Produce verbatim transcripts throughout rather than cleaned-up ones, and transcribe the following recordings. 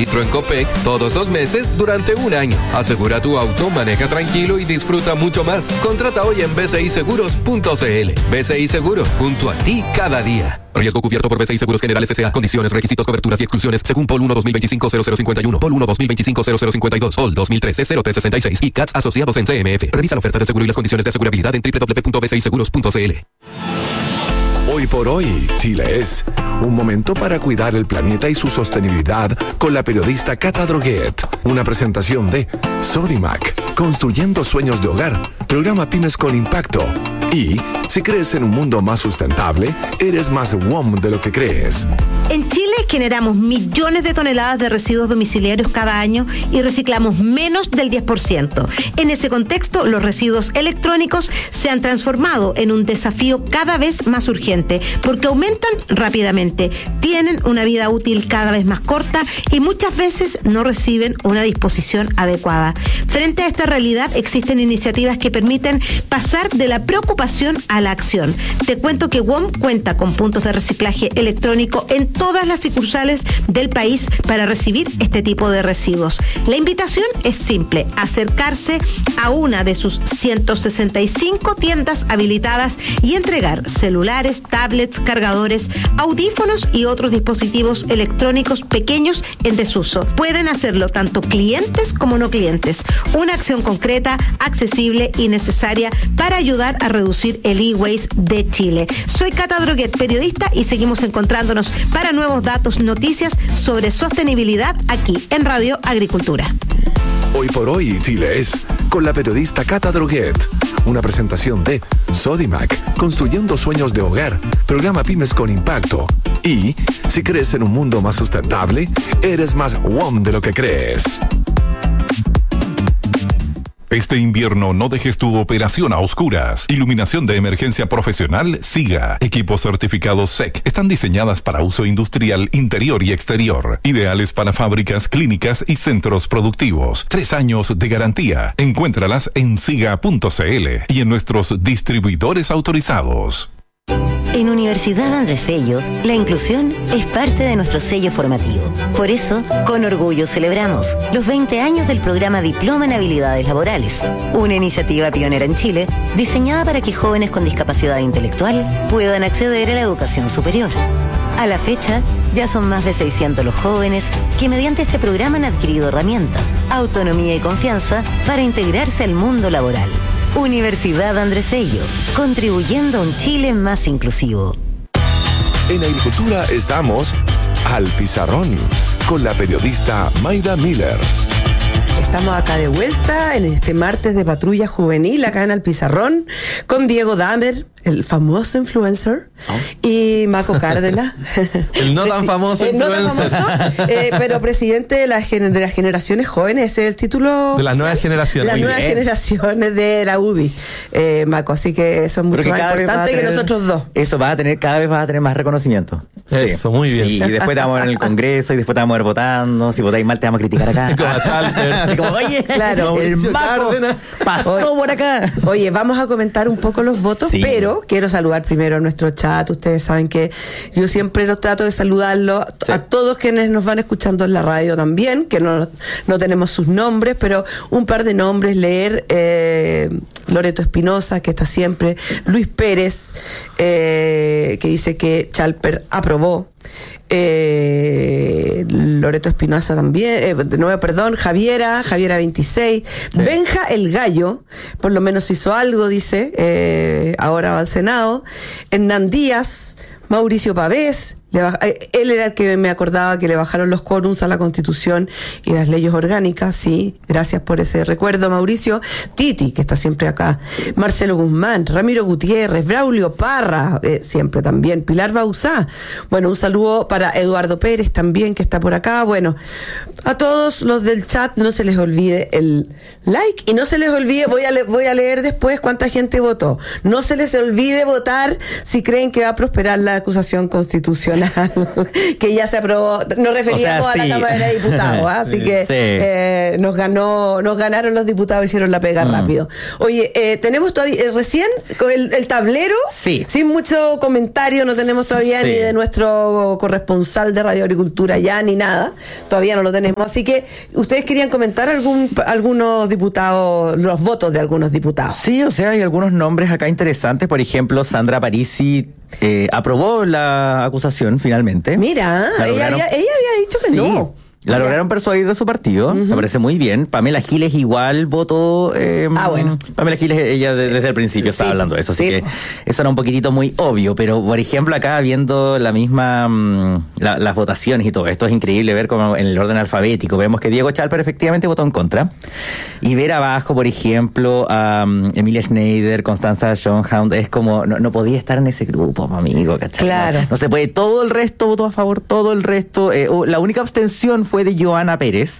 registro en Copec todos los meses durante un año. Asegura tu auto, maneja tranquilo y disfruta mucho más. Contrata hoy en b c i seguros punto c l. B C I Seguros, junto a ti cada día. Riesgo cubierto por B C I Seguros Generales S A. Condiciones, requisitos, coberturas y exclusiones según P O L uno dos mil veinticinco cero cero cincuenta y uno, P O L uno dos mil veinticinco cero cero cincuenta y dos, P O L dos mil trece cero tres sesenta y seis y C A T S asociados en C M F. Revisa la oferta de seguro y las condiciones de asegurabilidad en doble u doble u doble u punto b c i seguros punto c l. Hoy por hoy, Chile es un momento para cuidar el planeta y su sostenibilidad con la periodista Cata Droguet. Una presentación de Sodimac, construyendo sueños de hogar, programa Pymes con Impacto. Y si crees en un mundo más sustentable, eres más W O M de lo que crees. En Chile generamos millones de toneladas de residuos domiciliarios cada año y reciclamos menos del diez por ciento. En ese contexto, los residuos electrónicos se han transformado en un desafío cada vez más urgente porque aumentan rápidamente, tienen una vida útil cada vez más corta y muchas veces no reciben una disposición adecuada. Frente a esta realidad, existen iniciativas que permiten pasar de la preocupación a la acción. Te cuento que W O M cuenta con puntos de reciclaje electrónico en todas las sucursales del país para recibir este tipo de residuos. La invitación es simple: acercarse a una de sus ciento sesenta y cinco tiendas habilitadas y entregar celulares, tablets, cargadores, audífonos y otros dispositivos electrónicos pequeños en desuso. Pueden hacerlo tanto clientes como no clientes. Una acción concreta, accesible y necesaria para ayudar a reducir el e-waste de Chile. Soy Cata Droguet, periodista, y seguimos encontrándonos para nuevos datos, noticias sobre sostenibilidad aquí en Radio Agricultura. Hoy por hoy, Chile es con la periodista Cata Droguet. Una presentación de Sodimac, construyendo sueños de hogar, programa Pymes con Impacto. Y si crees en un mundo más sustentable, eres más W O M de lo que crees. Este invierno no dejes tu operación a oscuras. Iluminación de emergencia profesional SIGA. Equipos certificados S E C. Están diseñadas para uso industrial interior y exterior. Ideales para fábricas, clínicas y centros productivos. Tres años de garantía. Encuéntralas en siga punto c l y en nuestros distribuidores autorizados. En Universidad Andrés Bello, la inclusión es parte de nuestro sello formativo. Por eso, con orgullo celebramos los veinte años del programa Diploma en Habilidades Laborales, una iniciativa pionera en Chile diseñada para que jóvenes con discapacidad intelectual puedan acceder a la educación superior. A la fecha, ya son más de seiscientos los jóvenes que mediante este programa han adquirido herramientas, autonomía y confianza para integrarse al mundo laboral. Universidad Andrés Bello, contribuyendo a un Chile más inclusivo. En Agricultura estamos al pizarrón con la periodista Mayda Miller. Estamos acá de vuelta en este martes de Patrulla Juvenil, acá en Al Pizarrón, con Diego Damer, el famoso influencer, oh. y Maco Cárdenas. El no tan famoso el influencer. No tan famoso, eh, pero presidente de, la, de las generaciones jóvenes, ese es el título. De las nuevas generaciones. De las nuevas generaciones de la U D I, eh, Maco, así que eso es mucho más importante que tener, nosotros dos. Eso va a tener, cada vez va a tener más reconocimiento. Eso, sí. Muy bien. Sí, y después te vamos a ver en el Congreso, y después te vamos a ver votando. Si votáis mal, te vamos a criticar acá. Como Así como, oye, claro, el Maco pasó oye, por acá. Oye, vamos a comentar un poco los votos, sí. pero quiero saludar primero a nuestro chat. Ustedes saben que yo siempre los trato de saludarlos sí. a todos quienes nos van escuchando en la radio también, que no, no tenemos sus nombres, pero un par de nombres, leer eh, Loreto Espinosa, que está siempre, Luis Pérez, eh, que dice que Chalper aprobó, Eh, Loreto Espinosa también, eh, de nuevo, perdón, Javiera, Javiera veintiséis, sí. Benja el Gallo, por lo menos hizo algo, dice, eh, ahora va al Senado, Hernán Díaz, Mauricio Pavés, le baja, eh, él era el que me acordaba que le bajaron los quórums a la Constitución y las leyes orgánicas, sí, gracias por ese recuerdo, Mauricio. Titi, que está siempre acá, Marcelo Guzmán, Ramiro Gutiérrez, Braulio Parra, eh, siempre también, Pilar Bauzá, bueno, un saludo para Eduardo Pérez también, que está por acá, bueno, a todos los del chat, no se les olvide el like, y no se les olvide, voy a, le, voy a leer después cuánta gente votó, no se les olvide votar si creen que va a prosperar la acusación constitucional. constitucional que ya se aprobó. Nos referíamos O sea, sí. a la Cámara de Diputados, ¿eh? así que Sí. eh, nos ganó, nos ganaron los diputados, hicieron la pega Mm. rápido. Oye, eh, tenemos todavía eh, recién con el, el tablero, Sí. sin mucho comentario, no tenemos todavía Sí. ni de nuestro corresponsal de Radio Agricultura ya ni nada, todavía no lo tenemos. Así que ustedes querían comentar algún algunos diputados, los votos de algunos diputados. Sí, o sea, hay algunos nombres acá interesantes. Por ejemplo, Sandra Parisi eh, aprobó la acusación finalmente. Mira, La ella lograron- había, ella había dicho que Sí. no. La lograron persuadir de su partido, me parece muy bien. Pamela Giles igual votó. Eh, Ah, bueno. Pamela Giles, ella de- desde el principio estaba Sí, hablando de eso, así sí. que eso era un poquitito muy obvio. Pero, por ejemplo, acá viendo la misma, mm, la- las votaciones y todo esto, es increíble ver como en el orden alfabético vemos que Diego Chalper efectivamente votó en contra. Y ver abajo, por ejemplo, a um, Emilia Schneider, Constanza Schoenhound, es como, no, no podía estar en ese grupo, amigo, ¿cachai? Claro. No, no se puede. Todo el resto votó a favor, todo el resto. Eh, oh, la única abstención fue de Joana Pérez.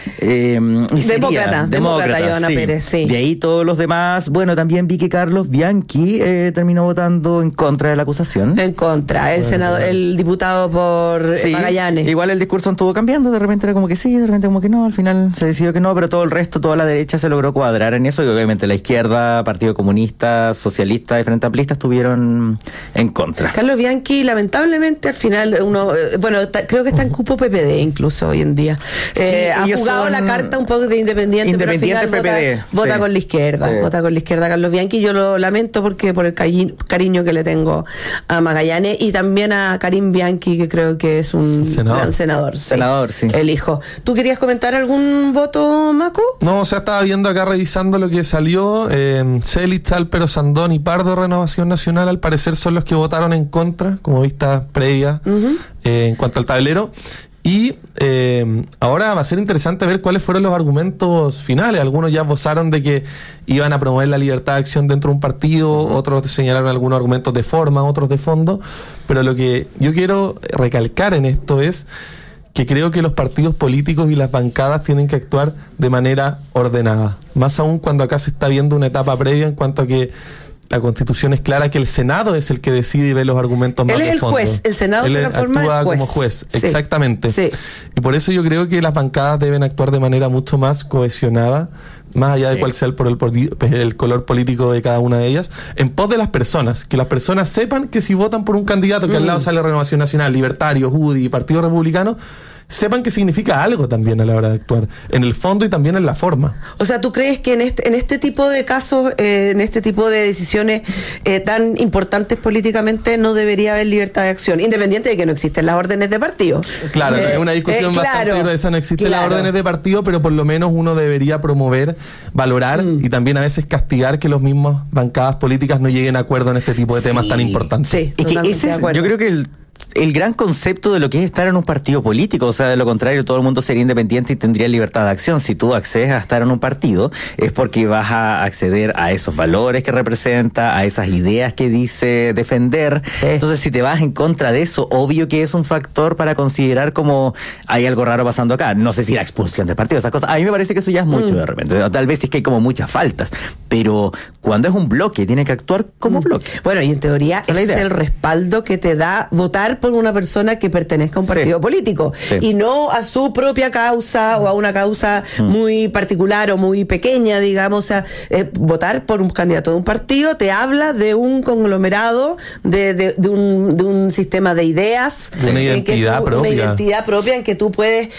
Eh, y sería- Demócrata, demócrata Joana Pérez, sí. De ahí todos los demás. Bueno, también vi que Carlos Bianchi eh, terminó votando en contra de la acusación. En contra, el senador, el diputado por eh, Sí, Magallanes. igual el discurso estuvo cambiando, de repente era como que sí, de repente como que no, al final se decidió que no, pero todo el resto, toda la derecha se logró cuadrar en eso y obviamente la izquierda, Partido Comunista, Socialista y Frente Amplista estuvieron en contra. Carlos Bianchi, lamentablemente, al final, uno, eh, bueno, ta- creo que está en cupo P P D incluso hoy en día. Eh, ha ellos jugado son la carta un poco de independiente, independiente pero al final P P D, vota, vota sí. con la izquierda, Sí. vota con la izquierda Carlos Bianchi. Yo lo lamento porque por el cari- cariño que le tengo a Magallanes y también a Karim Bianchi, que creo que es un Senador. gran senador. sí. Senador, sí. El hijo. ¿Tú querías comentar algún voto, Maco? No, o sea, estaba viendo acá revisando lo que salió. Eh, Celis, Talpero, Sandón y Pardo, Renovación Nacional, al parecer son los que votaron en contra, como vista previa eh, en cuanto al tablero. Y eh, ahora va a ser interesante ver cuáles fueron los argumentos finales. Algunos ya votaron de que iban a promover la libertad de acción dentro de un partido, otros señalaron algunos argumentos de forma, otros de fondo. Pero lo que yo quiero recalcar en esto es que creo que los partidos políticos y las bancadas tienen que actuar de manera ordenada. Más aún cuando acá se está viendo una etapa previa en cuanto a que la Constitución es clara que el Senado es el que decide y ve los argumentos más Él es de el fondo. juez, el Senado Él se transforma en actúa juez. como juez, Sí. exactamente. Sí. Y por eso yo creo que las bancadas deben actuar de manera mucho más cohesionada, más allá de Sí. cuál sea el, por el, poli- el color político de cada una de ellas, en pos de las personas, que las personas sepan que si votan por un candidato que al lado sale Renovación Nacional, Libertario, U D I, Partido Republicano, sepan que significa algo también a la hora de actuar, en el fondo y también en la forma. O sea, ¿tú crees que en este, en este tipo de casos, eh, en este tipo de decisiones eh, tan importantes políticamente, no debería haber libertad de acción, independiente de que no existen las órdenes de partido? Claro, Eh, es una discusión eh, bastante claro, gruesa, no existen claro. las órdenes de partido, pero por lo menos uno debería promover, valorar Mm. y también a veces castigar que los mismos bancadas políticas no lleguen a acuerdo en este tipo de temas Sí. tan importantes. Sí, Es que totalmente ese de es, acuerdo. yo creo que el, el gran concepto de lo que es estar en un partido político, o sea, de lo contrario, todo el mundo sería independiente y tendría libertad de acción. Si tú accedes a estar en un partido, es porque vas a acceder a esos valores que representa, a esas ideas que dice defender. Sí. Entonces, si te vas en contra de eso, obvio que es un factor para considerar como hay algo raro pasando acá. No sé si la expulsión del partido, esas cosas. A mí me parece que eso ya es mucho Mm. de repente. O tal vez es que hay como muchas faltas. Pero cuando es un bloque, tiene que actuar como bloque. Bueno, y en teoría Esa es la ese es idea. el respaldo que te da votar por una persona que pertenezca a un Sí. partido político Sí. y no a su propia causa o a una causa Mm. muy particular o muy pequeña, digamos. O sea, eh, votar por un candidato de un partido te habla de un conglomerado, de, de, de un, de un sistema de ideas. De una en que identidad tú- propia. Una identidad propia en que tú puedes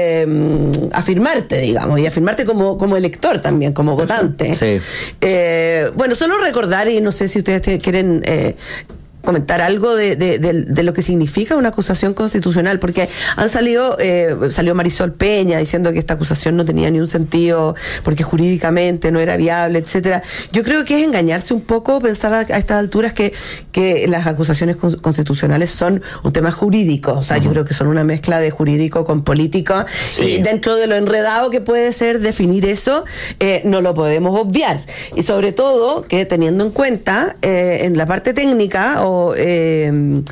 eh, afirmarte, digamos, y afirmarte como, como elector también, como votante. Sí. Eh, bueno, solo recordar, y no sé si ustedes te quieren eh, comentar algo de, de, de, de lo que significa una acusación constitucional, porque han salido, eh, salió Marisol Peña diciendo que esta acusación no tenía ni un sentido, porque jurídicamente no era viable, etcétera. Yo creo que es engañarse un poco pensar a, a estas alturas que, que las acusaciones con, constitucionales son un tema jurídico, o sea, uh-huh. yo creo que son una mezcla de jurídico con político, Sí. y dentro de lo enredado que puede ser definir eso, eh, no lo podemos obviar, y sobre todo que teniendo en cuenta eh, en la parte técnica o eh,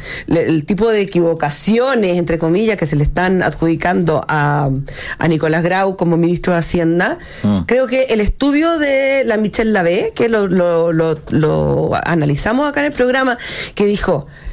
el tipo de equivocaciones, entre comillas, que se le están adjudicando a, a Nicolás Grau como ministro de Hacienda, mm. creo que el estudio de la Michelle Lavé, que lo, lo, lo, lo analizamos acá en el programa, que dijo: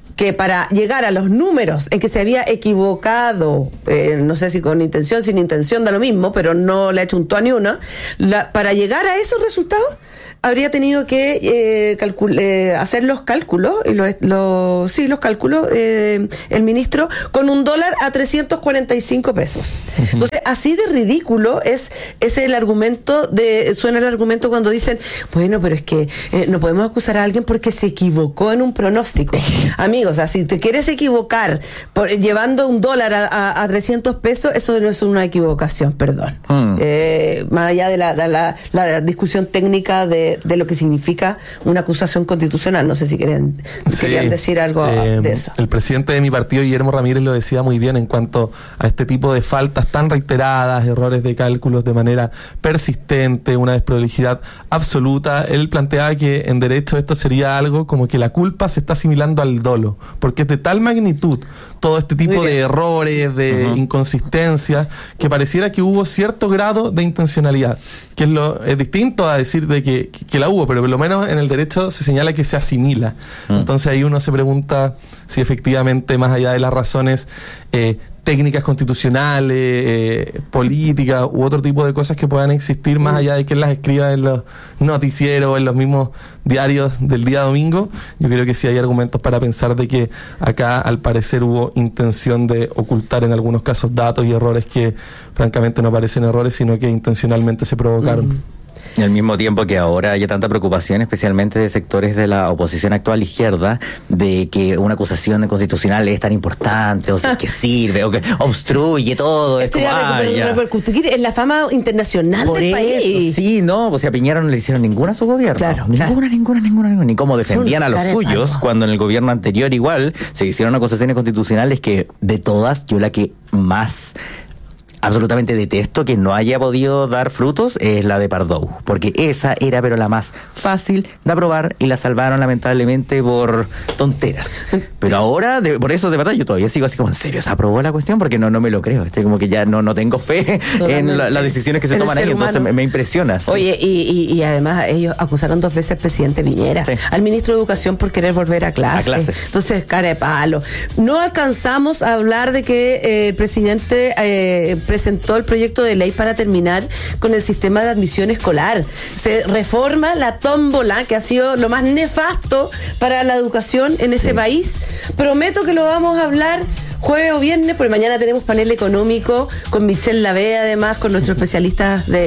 que para llegar a los números en que se había equivocado, eh, no sé si con intención, sin intención, da lo mismo, pero no le ha hecho un tuá ni una, la, para llegar a esos resultados habría tenido que eh, calcul- eh, hacer los cálculos, y los, los, sí, los cálculos, eh, el ministro, con un dólar a trescientos cuarenta y cinco pesos. Entonces, así de ridículo es, es el argumento, de suena el argumento cuando dicen, bueno, pero es que eh, no podemos acusar a alguien porque se equivocó en un pronóstico. Amigos, o sea, si te quieres equivocar por, llevando un dólar a, a, a trescientos pesos, eso no es una equivocación, perdón. Mm. Eh, más allá de la, de la, la discusión técnica de de lo que significa una acusación constitucional. No sé si quieren, sí, querían decir algo eh, de eso. El presidente de mi partido, Guillermo Ramírez, lo decía muy bien en cuanto a este tipo de faltas tan reiteradas, errores de cálculos de manera persistente, una desprolijidad absoluta. Él planteaba que en derecho esto sería algo como que la culpa se está asimilando al dolo, porque es de tal magnitud todo este tipo de errores, de uh-huh. inconsistencias, que pareciera que hubo cierto grado de intencionalidad, que es, lo, es distinto a decir de que, que la hubo, pero por lo menos en el derecho se señala que se asimila. Uh-huh. Entonces ahí uno se pregunta si efectivamente, más allá de las razones eh, técnicas constitucionales, eh, políticas u otro tipo de cosas que puedan existir, más allá de que las escriba en los noticieros, en los mismos diarios del día domingo, yo creo que sí hay argumentos para pensar de que acá al parecer hubo intención de ocultar en algunos casos datos y errores que francamente no parecen errores, sino que intencionalmente se provocaron. Mm. Y al mismo tiempo que ahora hay tanta preocupación, especialmente de sectores de la oposición actual izquierda, de que una acusación constitucional es tan importante, o sea, que sirve, o que obstruye todo. Esto es como, ya recuper- repercutir en la fama internacional Por del eso, país. Sí, no, o sea, a Piñera no le hicieron ninguna a su gobierno. Claro, ninguna, claro. ninguna, ninguna, ninguna. Ni cómo defendían a los suyos, cuando en el gobierno anterior igual se hicieron acusaciones constitucionales que, de todas, yo la que más absolutamente detesto que no haya podido dar frutos es la de Pardow, porque esa era pero la más fácil de aprobar y la salvaron lamentablemente por tonteras. Pero ahora, de, por eso de verdad yo todavía sigo así como, ¿en serio se aprobó la cuestión? Porque no no me lo creo, estoy como que ya no no tengo fe Totalmente. en la, las decisiones que se en toman ahí, entonces me, me impresiona. Sí. Oye, y, y, y además ellos acusaron dos veces al presidente Piñera, sí. al ministro de Educación por querer volver a clase. a clase. Entonces, cara de palo. No alcanzamos a hablar de que eh, el presidente eh, presentó el proyecto de ley para terminar con el sistema de admisión escolar. Se reforma la tómbola, que ha sido lo más nefasto para la educación en este sí. país. Prometo que lo vamos a hablar jueves o viernes, porque mañana tenemos panel económico con Michelle Lavé, además, con nuestros especialistas de,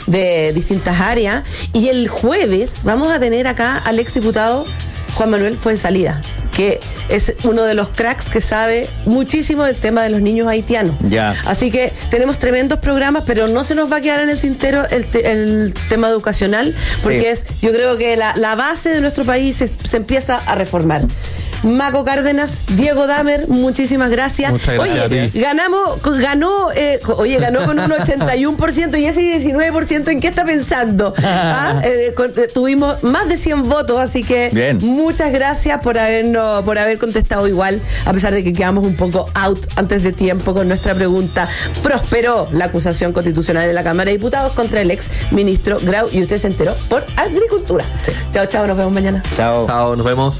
de distintas áreas. Y el jueves vamos a tener acá al exdiputado Juan Manuel Fuensalida, que es uno de los cracks que sabe muchísimo del tema de los niños haitianos. Ya. Así que tenemos tremendos programas, pero no se nos va a quedar en el tintero el, te, el tema educacional, porque sí. es, yo creo que la, la base de nuestro país se, se empieza a reformar. Maco Cárdenas, Diego Damer, muchísimas gracias. Muchas gracias. Oye, ganamos, ganó, eh, oye, ganó con un ochenta y uno por ciento y ese diecinueve por ciento, ¿en qué está pensando? ¿Ah? Eh, con, eh, tuvimos más de cien votos, así que Bien. muchas gracias por habernos, por haber contestado igual, a pesar de que quedamos un poco out antes de tiempo con nuestra pregunta. Prosperó la acusación constitucional en la Cámara de Diputados contra el ex ministro Grau, y usted se enteró por Agricultura. Sí. Chao, chao, nos vemos mañana. Chao. Chao, nos vemos.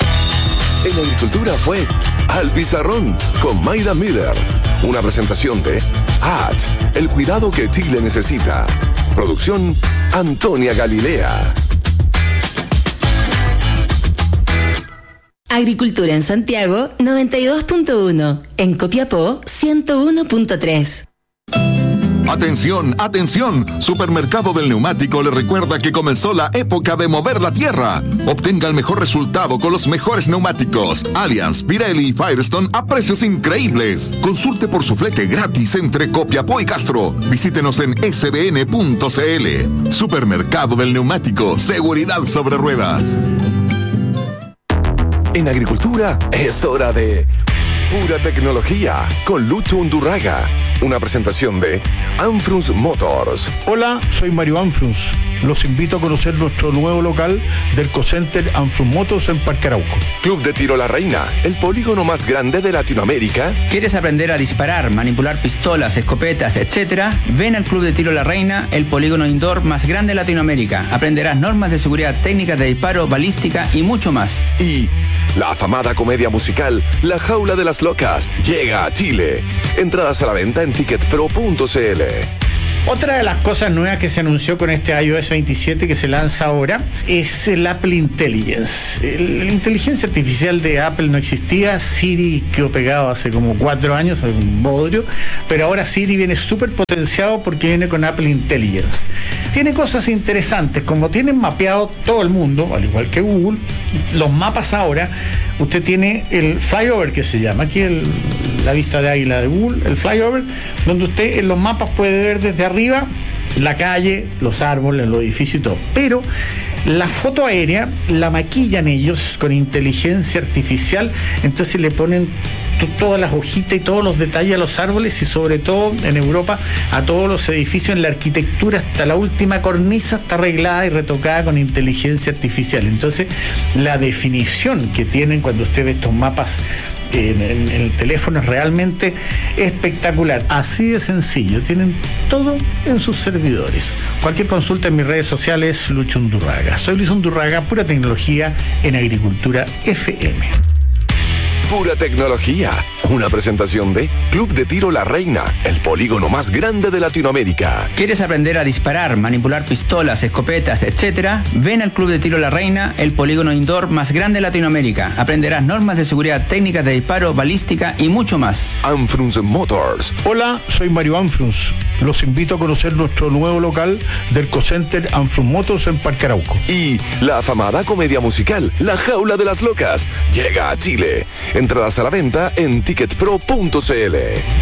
En Agricultura fue Al Pizarrón con Mayra Miller. Una presentación de A H, el cuidado que Chile necesita. Producción Antonia Galilea. Agricultura en Santiago noventa y dos punto uno, en Copiapó ciento uno punto tres. Atención, atención, Supermercado del Neumático le recuerda que comenzó la época de mover la tierra. Obtenga el mejor resultado con los mejores neumáticos Allianz, Pirelli y Firestone a precios increíbles. Consulte por su flete gratis entre Copiapó y Castro. Visítenos en s b n punto c l. Supermercado del Neumático, seguridad sobre ruedas. En Agricultura es hora de Pura Tecnología con Lucho Undurraga. Una presentación de Anfrus Motors. Hola, soy Mario Anfrus. Los invito a conocer nuestro nuevo local del Ecocenter Anfrun Motors en Parque Arauco. Club de Tiro La Reina, el polígono más grande de Latinoamérica. ¿Quieres aprender a disparar, manipular pistolas, escopetas, etcétera? Ven al Club de Tiro La Reina, el polígono indoor más grande de Latinoamérica. Aprenderás normas de seguridad, técnicas de disparo, balística y mucho más. Y la afamada comedia musical La Jaula de las Locas llega a Chile. Entradas a la venta en ticket pro punto c l. Otra de las cosas nuevas que se anunció con este iOS veintisiete que se lanza ahora es el Apple Intelligence. El, la inteligencia artificial de Apple no existía. Siri quedó pegado hace como cuatro años, un bodrio, pero ahora Siri viene súper potenciado porque viene con Apple Intelligence. Tiene cosas interesantes, como tienen mapeado todo el mundo, al igual que Google, los mapas ahora, usted tiene el flyover que se llama, aquí el, la vista de águila de Google, el flyover, donde usted en los mapas puede ver desde arriba la calle, los árboles, los edificios y todo. Pero la foto aérea la maquillan ellos con inteligencia artificial, entonces le ponen t- todas las hojitas y todos los detalles a los árboles y sobre todo en Europa a todos los edificios, en la arquitectura hasta la última cornisa está arreglada y retocada con inteligencia artificial. Entonces la definición que tienen cuando usted ve estos mapas En, en, en el teléfono es realmente espectacular, así de sencillo, tienen todo en sus servidores. Cualquier consulta en mis redes sociales, Lucho Undurraga. Soy Luis Undurraga, pura tecnología en Agricultura F M. Pura tecnología, una presentación de Club de Tiro La Reina, el polígono más grande de Latinoamérica. ¿Quieres aprender a disparar, manipular pistolas, escopetas, etcétera? Ven al Club de Tiro La Reina, el polígono indoor más grande de Latinoamérica. Aprenderás normas de seguridad, técnicas de disparo, balística y mucho más. Anfrun Motors. Hola, soy Mario Anfrun. Los invito a conocer nuestro nuevo local del Ecocenter Anfrun Motors en Parque Arauco. Y la afamada comedia musical La Jaula de las Locas llega a Chile. Entradas a la venta en ticket pro punto c l.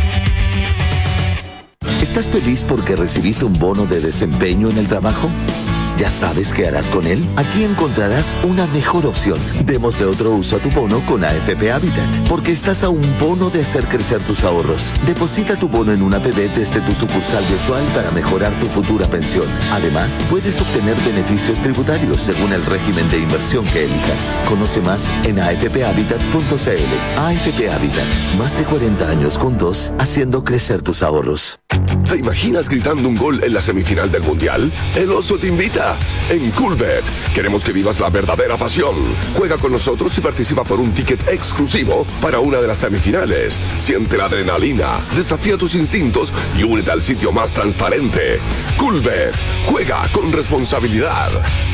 ¿Estás feliz porque recibiste un bono de desempeño en el trabajo? ¿Ya sabes qué harás con él? Aquí encontrarás una mejor opción. Démosle otro uso a tu bono con A F P Habitat, porque estás a un bono de hacer crecer tus ahorros. Deposita tu bono en una A P B desde tu sucursal virtual para mejorar tu futura pensión. Además, puedes obtener beneficios tributarios según el régimen de inversión que elijas. Conoce más en a f p habitat punto c l. A F P Habitat, más de cuarenta años juntos, haciendo crecer tus ahorros. ¿Te imaginas gritando un gol en la semifinal del Mundial? El Oso te invita. En Coolbet queremos que vivas la verdadera pasión. Juega con nosotros y participa por un ticket exclusivo para una de las semifinales. Siente la adrenalina, desafía tus instintos y únete al sitio más transparente. Coolbet, juega con responsabilidad.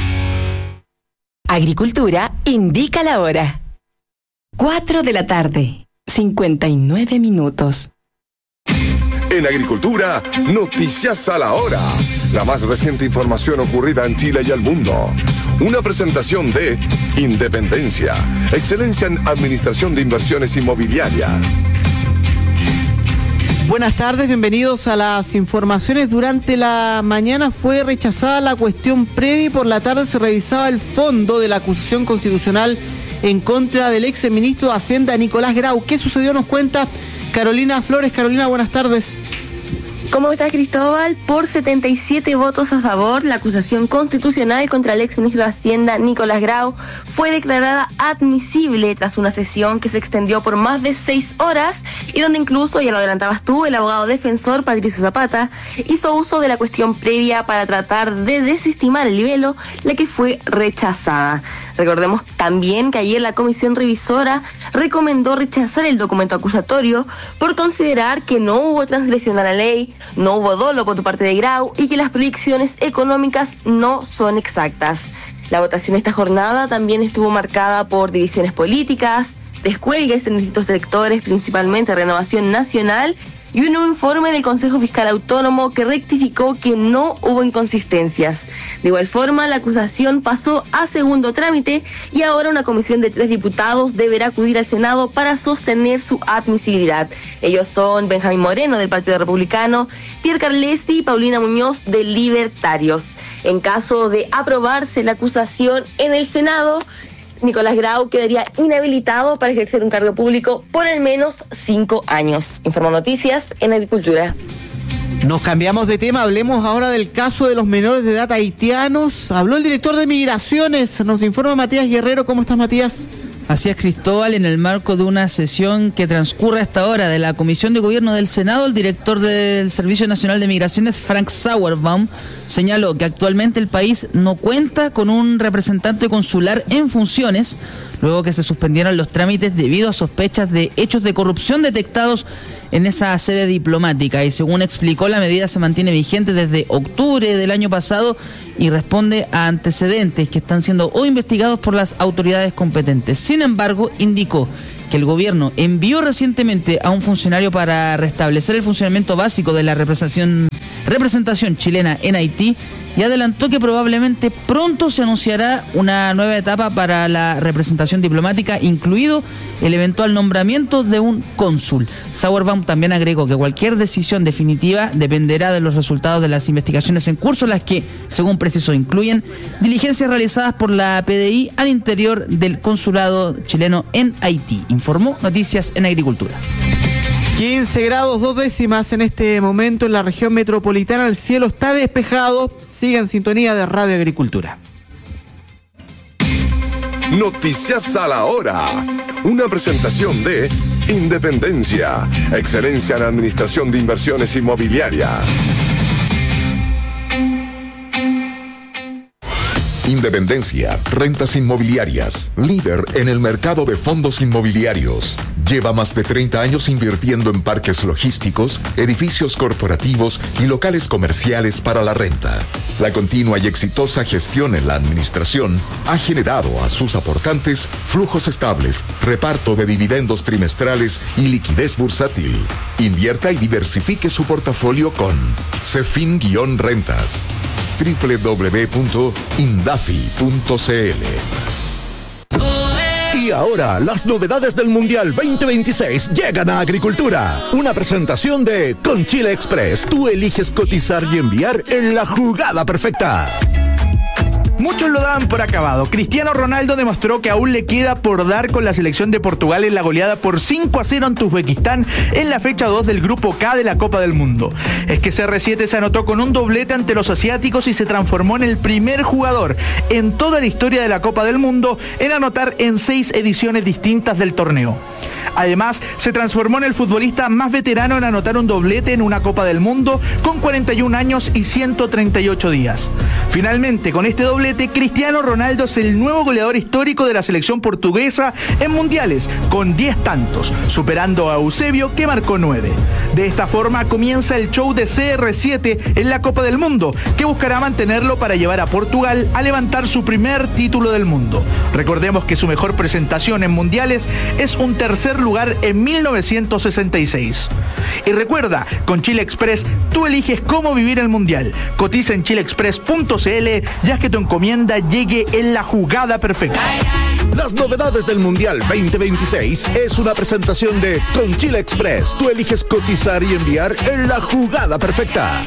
Agricultura indica la hora. cuatro de la tarde, cincuenta y nueve minutos. En Agricultura, noticias a la hora. La más reciente información ocurrida en Chile y el mundo. Una presentación de Independencia, excelencia en administración de inversiones inmobiliarias. Buenas tardes, bienvenidos a las informaciones. Durante la mañana fue rechazada la cuestión previa y por la tarde se revisaba el fondo de la acusación constitucional en contra del ex ministro de Hacienda Nicolás Grau. ¿Qué sucedió? Nos cuenta Carolina Flores. Carolina, buenas tardes. ¿Cómo estás, Cristóbal? Por setenta y siete votos a favor, la acusación constitucional contra el ex ministro de Hacienda, Nicolás Grau, fue declarada admisible tras una sesión que se extendió por más de seis horas y donde incluso, ya lo adelantabas tú, el abogado defensor Patricio Zapata hizo uso de la cuestión previa para tratar de desestimar el libelo, la que fue rechazada. Recordemos también que ayer la comisión revisora recomendó rechazar el documento acusatorio por considerar que no hubo transgresión a la ley, no hubo dolo por parte de Grau y que las proyecciones económicas no son exactas. La votación esta jornada también estuvo marcada por divisiones políticas, descuelgues en distintos sectores, principalmente Renovación Nacional, y un nuevo informe del Consejo Fiscal Autónomo que rectificó que no hubo inconsistencias. De igual forma, la acusación pasó a segundo trámite y ahora una comisión de tres diputados deberá acudir al Senado para sostener su admisibilidad. Ellos son Benjamín Moreno, del Partido Republicano, Pierre Carlesi y Paulina Muñoz, de Libertarios. En caso de aprobarse la acusación en el Senado, Nicolás Grau quedaría inhabilitado para ejercer un cargo público por al menos cinco años. Informo Noticias en Agricultura. Nos cambiamos de tema, hablemos ahora del caso de los menores de edad haitianos. Habló el director de Migraciones, nos informa Matías Guerrero. ¿Cómo estás, Matías? Así es, Cristóbal, en el marco de una sesión que transcurre a esta hora de la Comisión de Gobierno del Senado, el director del Servicio Nacional de Migraciones, Frank Sauerbaum, señaló que actualmente el país no cuenta con un representante consular en funciones, luego que se suspendieron los trámites debido a sospechas de hechos de corrupción detectados en esa sede diplomática, y según explicó, la medida se mantiene vigente desde octubre del año pasado y responde a antecedentes que están siendo hoy investigados por las autoridades competentes. Sin embargo, indicó que el gobierno envió recientemente a un funcionario para restablecer el funcionamiento básico de la representación, representación chilena en Haití, y adelantó que probablemente pronto se anunciará una nueva etapa para la representación diplomática, incluido el eventual nombramiento de un cónsul. Sauerbaum también agregó que cualquier decisión definitiva dependerá de los resultados de las investigaciones en curso, las que, según precisó, incluyen diligencias realizadas por la P D I al interior del consulado chileno en Haití. Informó Noticias en Agricultura. quince grados, dos décimas en este momento en la región metropolitana. El cielo está despejado. Siga en sintonía de Radio Agricultura. Noticias a la hora. Una presentación de Independencia. Excelencia en Administración de Inversiones Inmobiliarias. Independencia, rentas inmobiliarias, líder en el mercado de fondos inmobiliarios. Lleva más de treinta años invirtiendo en parques logísticos, edificios corporativos y locales comerciales para la renta. La continua y exitosa gestión en la administración ha generado a sus aportantes flujos estables, reparto de dividendos trimestrales y liquidez bursátil. Invierta y diversifique su portafolio con Cefin-Rentas. doble u doble u doble u punto indafi punto c l. Y ahora, las novedades del Mundial veinte veintiséis llegan a Agricultura. Una presentación de Con Chile Express. Tú eliges cotizar y enviar en la jugada perfecta. Muchos lo daban por acabado. Cristiano Ronaldo demostró que aún le queda por dar con la selección de Portugal en la goleada por cinco a cero ante Uzbekistán en la fecha dos del Grupo K de la Copa del Mundo. Es que C R siete se anotó con un doblete ante los asiáticos y se transformó en el primer jugador en toda la historia de la Copa del Mundo en anotar en seis ediciones distintas del torneo. Además, se transformó en el futbolista más veterano en anotar un doblete en una Copa del Mundo con cuarenta y un años y ciento treinta y ocho días. Finalmente, con este doblete, Cristiano Ronaldo es el nuevo goleador histórico de la selección portuguesa en mundiales, con diez tantos, superando a Eusebio, que marcó nueve. De esta forma comienza el show de C R siete en la Copa del Mundo, que buscará mantenerlo para llevar a Portugal a levantar su primer título del mundo. Recordemos que su mejor presentación en mundiales es un tercer lugar en mil novecientos sesenta y seis. Y recuerda, con Chile Express tú eliges cómo vivir el mundial. Cotiza en chile express punto c l, ya que tu encomienda llegue en la jugada perfecta. Las novedades del Mundial veinte veintiséis es una presentación de Con Chile Express. Tú eliges cotizar y enviar en la jugada perfecta.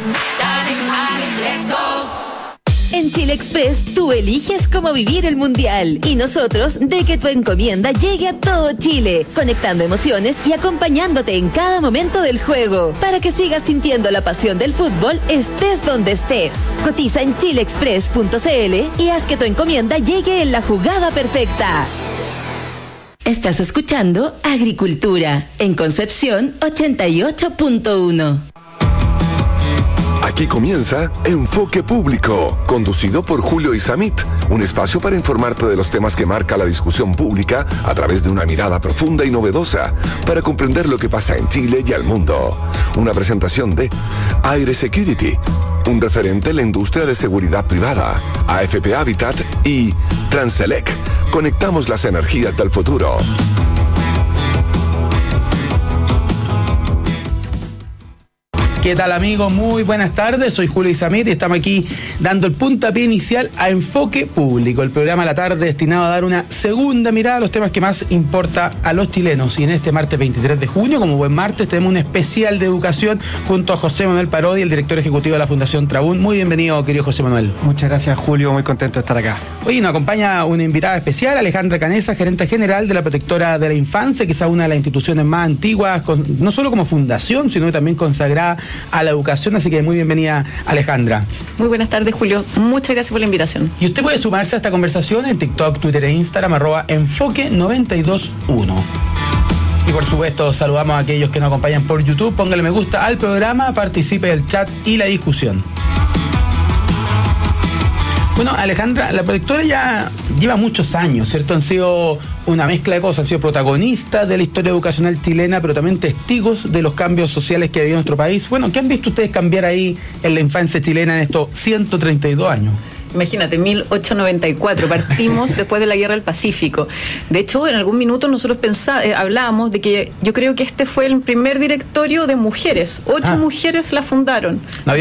En Chile Express, tú eliges cómo vivir el Mundial y nosotros de que tu encomienda llegue a todo Chile, conectando emociones y acompañándote en cada momento del juego, para que sigas sintiendo la pasión del fútbol estés donde estés. Cotiza en chile express punto c l y haz que tu encomienda llegue en la jugada perfecta. Estás escuchando Agricultura en Concepción ochenta y ocho punto uno. Aquí comienza Enfoque Público, conducido por Julio Isamit, un espacio para informarte de los temas que marca la discusión pública a través de una mirada profunda y novedosa para comprender lo que pasa en Chile y al mundo. Una presentación de Aire Security, un referente en la industria de seguridad privada, A F P Habitat y Transelec. Conectamos las energías del futuro. ¿Qué tal, amigos? Muy buenas tardes, soy Julio Isamit y estamos aquí dando el puntapié inicial a Enfoque Público, el programa de la tarde destinado a dar una segunda mirada a los temas que más importa a los chilenos. Y en este martes veintitrés de junio, como buen martes, tenemos un especial de educación junto a José Manuel Parodi, el director ejecutivo de la Fundación Trabún. Muy bienvenido, querido José Manuel. Muchas gracias, Julio, muy contento de estar acá. Hoy nos acompaña una invitada especial, Alejandra Canesa, gerente general de la Protectora de la Infancia, quizá una de las instituciones más antiguas, con, no solo como fundación, sino también consagrada a la educación, así que muy bienvenida, Alejandra. Muy buenas tardes, Julio. Muchas gracias por la invitación. Y usted puede sumarse a esta conversación en TikTok, Twitter e Instagram, arroba enfoque noventa y dos uno. Y por supuesto, saludamos a aquellos que nos acompañan por YouTube. Póngale me gusta al programa, participe del chat y la discusión. Bueno, Alejandra, la productora ya lleva muchos años, ¿cierto? Han sido una mezcla de cosas, han sido protagonistas de la historia educacional chilena, pero también testigos de los cambios sociales que ha habido en nuestro país. Bueno, ¿qué han visto ustedes cambiar ahí en la infancia chilena en estos ciento treinta y dos años? Imagínate, mil ochocientos noventa y cuatro, partimos después de la Guerra del Pacífico. De hecho, en algún minuto nosotros pensá, eh, hablábamos de que yo creo que este fue el primer directorio de mujeres. Ocho ah. mujeres la fundaron. No